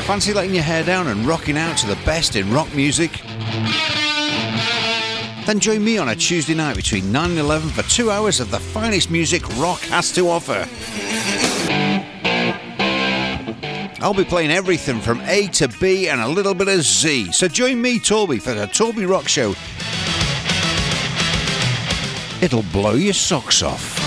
Fancy letting your hair down and rocking out to the best in rock music? Then join me on a Tuesday night between 9 and 11 for 2 hours of the finest music rock has to offer. I'll be playing everything from A to B and a little bit of Z. So join me, Toby, for the Toby Rock Show. It'll blow your socks off.